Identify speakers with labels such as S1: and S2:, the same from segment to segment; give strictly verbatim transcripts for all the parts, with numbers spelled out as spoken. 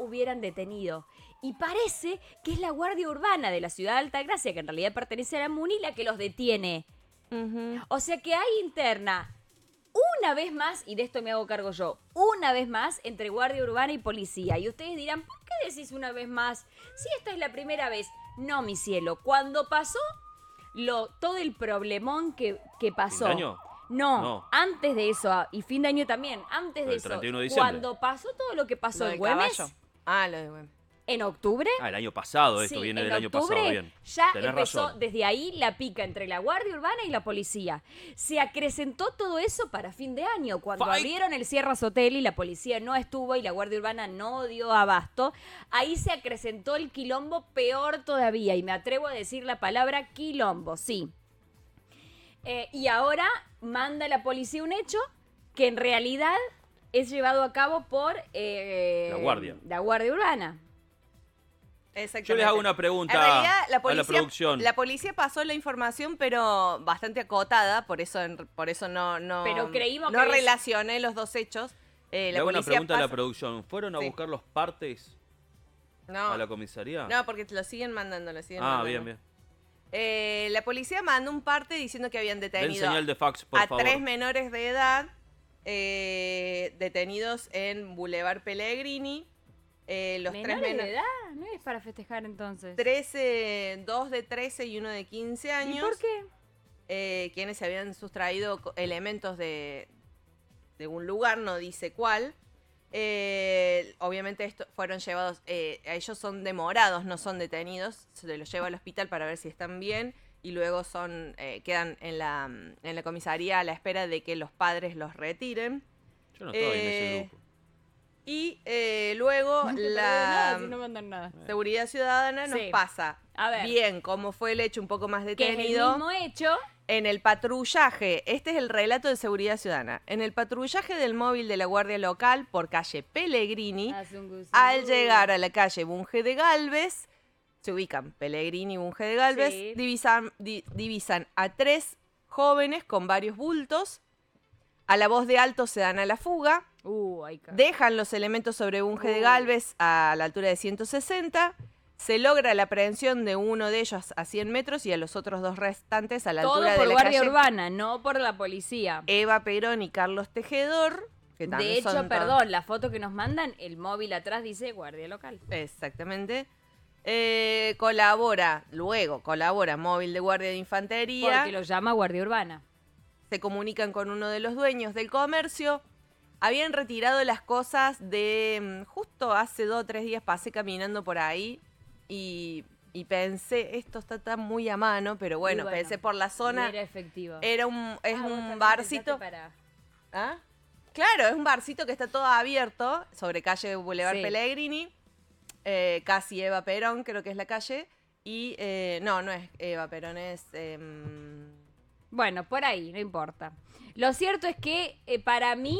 S1: hubieran detenido. Y parece que es la Guardia Urbana de la ciudad de Altagracia, que en realidad pertenece a la MUNI, la que los detiene.
S2: Uh-huh.
S1: O sea que hay interna, una vez más, y de esto me hago cargo yo, una vez más entre Guardia Urbana y policía. Y ustedes dirán, ¿por qué decís una vez más? Si esta es la primera vez. No, mi cielo, cuando pasó lo, todo el problemón que, que pasó.
S3: ¿Fin de año?
S1: No,
S3: No.
S1: antes de eso, y fin de año también, antes
S3: Pero
S1: de
S3: el
S1: eso,
S3: treinta y uno de diciembre.
S1: cuando pasó todo lo que pasó
S2: Lo
S1: en
S2: del
S1: Güemes,
S2: caballo. Ah, lo de Güemes.
S1: en octubre,
S3: Ah, el año pasado esto,
S1: sí,
S3: viene
S1: en
S3: del año
S1: octubre
S3: pasado, bien.
S1: ya
S3: Tenés
S1: empezó
S3: razón.
S1: desde ahí la pica entre la Guardia Urbana y la policía. Se acrecentó todo eso para fin de año, cuando
S3: Fight.
S1: abrieron el Sierras Hotel y la policía no estuvo y la Guardia Urbana no dio abasto. Ahí se acrecentó el quilombo peor todavía, y me atrevo a decir la palabra quilombo, sí. Eh, y ahora manda la policía un hecho que en realidad es llevado a cabo por eh,
S3: La Guardia.
S1: la Guardia Urbana.
S2: Exactamente.
S3: Yo les hago una pregunta
S2: En realidad, la
S3: a
S2: policía,
S3: la producción.
S2: la policía pasó la información, pero bastante acotada, por eso, en- por eso no, no,
S1: Pero creímos
S2: no
S1: que es-
S2: relacioné los dos hechos. Eh,
S3: Le
S2: la
S3: hago una
S2: policía
S3: pregunta a la
S2: pasa-
S3: producción. ¿Fueron a
S2: Sí.
S3: buscar los partes
S2: No,
S3: a la comisaría?
S2: no, porque te lo siguen mandando, lo siguen
S3: ah,
S2: mandando.
S3: bien, bien.
S2: Eh, la policía mandó un parte diciendo que habían
S3: Den
S2: detenido
S3: señal de fax, por
S2: a
S3: favor.
S2: tres menores de edad eh, detenidos en Boulevard Pellegrini. Eh, los tres
S1: ¿Menores de
S2: menores.
S1: edad? No es para festejar entonces.
S2: trece, dos de trece y uno de quince años.
S1: ¿Y por qué?
S2: eh, quienes se habían sustraído co- elementos de, de un lugar, no dice cuál. Eh, obviamente esto fueron llevados, eh, ellos son demorados, no son detenidos, se los lleva al hospital para ver si están bien y luego son eh, quedan en la, en la comisaría a la espera de que los padres los retiren.
S3: Yo no estaba en ese
S2: Eh,
S3: grupo.
S2: Y eh, luego
S1: No te perdés
S2: la
S1: nada si no mandan nada.
S2: Seguridad Ciudadana nos
S1: Sí.
S2: pasa
S1: A ver.
S2: bien cómo fue el hecho un poco más
S1: Que es
S2: detenido.
S1: el mismo hecho.
S2: En el patrullaje, este es el relato de Seguridad Ciudadana, en el patrullaje del móvil de la Guardia Local por calle Pellegrini,
S1: Hace un gusto.
S2: al llegar a la calle Bunge de Galvez, se ubican Pellegrini y Bunge de Galvez,
S1: Sí.
S2: divisan, di- divisan a tres jóvenes con varios bultos, a la voz de alto se dan a la fuga,
S1: Uh, ay, ca-
S2: dejan los elementos sobre Bunge de
S1: Uh.
S2: Galvez a la altura de ciento sesenta. Se logra la aprehensión de uno de ellos a cien metros y a los otros dos restantes a la
S1: Todo
S2: altura de
S1: por
S2: la
S1: Guardia
S2: calle
S1: Urbana, no por la policía.
S2: Eva Perón y Carlos Tejedor. Que también
S1: De hecho,
S2: son to-
S1: perdón, la foto que nos mandan, el móvil atrás dice Guardia Local.
S2: Exactamente. Eh, colabora, luego colabora Móvil de Guardia de Infantería.
S1: Porque lo llama Guardia Urbana.
S2: Se comunican con uno de los dueños del comercio. Habían retirado las cosas de... mm, Justo hace dos o tres días pasé caminando por ahí y, y pensé, esto está tan muy a mano, pero bueno,
S1: Y bueno,
S2: pensé por la
S1: Y
S2: zona,
S1: era efectivo.
S2: era un, es
S1: Ah, vos
S2: un
S1: también
S2: barcito...
S1: pensaste para-
S2: ¿Ah? Claro, es un barcito que está todo abierto sobre calle Boulevard
S1: Sí.
S2: Pellegrini, eh, casi Eva Perón, creo que es la calle, y eh, no, no es Eva Perón, es... em,
S1: Bueno, por ahí, no importa. Lo cierto es que eh, para mí,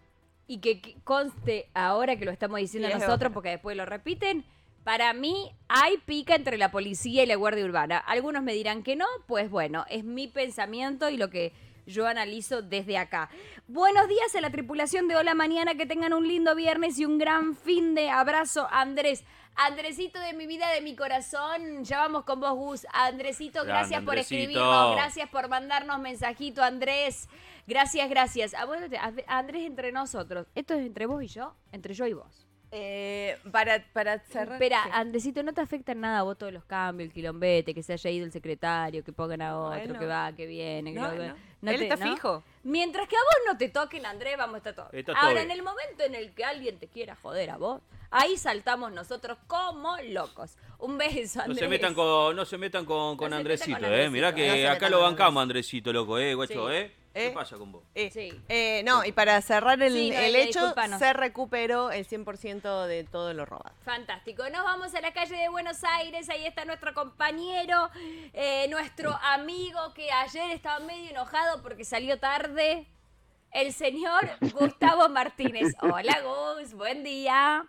S1: y que que conste ahora que lo estamos diciendo
S2: Sí, es
S1: nosotros,
S2: otra.
S1: porque después lo repiten, para mí hay pica entre la policía y la Guardia Urbana. Algunos me dirán que no, pues bueno, es mi pensamiento y lo que yo analizo desde acá. Buenos días a la tripulación de Hola Mañana, que tengan un lindo viernes y un gran fin de abrazo, Andrés. Andresito de mi vida, de mi corazón, ya vamos con vos, Gus. Andresito,
S3: Grande,
S1: gracias por
S3: Andresito.
S1: escribirnos, gracias por mandarnos mensajito, Andrés. Gracias, gracias. A, vos, a Andrés, entre nosotros. Esto es entre vos y yo, entre yo y vos.
S2: eh, para, para cerrar...
S1: Espera,
S2: sí.
S1: Andresito, ¿no te afecta en nada a vos todos los cambios, el quilombete, que se haya ido el secretario, que pongan a otro,
S2: Bueno.
S1: que va, que viene? Que
S2: No,
S1: lo-
S2: no.
S1: no
S2: Él
S1: te-
S2: está
S1: ¿no?
S2: fijo.
S1: Mientras que a vos no te toquen, Andrés, vamos a estar todos.
S3: Está todo
S1: Ahora, en
S3: bien.
S1: el momento en el que alguien te quiera joder a vos, ahí saltamos nosotros como locos. Un beso,
S3: No
S1: Andrés.
S3: se metan con, no se metan con, con
S1: se metan
S3: Andresito,
S1: con
S3: eh.
S1: Andresito.
S3: Mirá
S2: No
S3: que
S2: se
S3: acá
S2: metan
S3: lo
S2: con
S3: bancamos, Andresito, loco, eh, guacho,
S1: Sí.
S3: eh. ¿Qué
S2: ¿Eh?
S3: pasa con vos?
S2: Eh,
S1: Sí.
S2: eh, no, y para cerrar el,
S1: Sí,
S2: el
S1: Noelia,
S2: hecho,
S1: discúlpanos.
S2: se recuperó el cien por ciento de todo lo robado.
S1: Fantástico. Nos vamos a la calle de Buenos Aires. Ahí está nuestro compañero, eh, nuestro amigo que ayer estaba medio enojado porque salió tarde. El señor Gustavo Martínez. Hola, Gus. Buen día.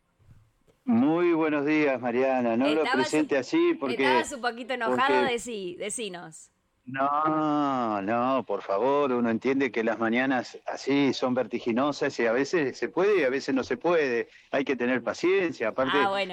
S4: Muy buenos días, Mariana. No lo
S1: Estabas-
S4: presente así porque...
S1: Estabas un poquito enojado,
S4: porque-
S1: decí, decinos.
S4: No, no, por favor, uno entiende que las mañanas así son vertiginosas y a veces se puede y a veces no se puede. Hay que tener paciencia.
S1: Ah,
S4: Aparte,
S1: bueno.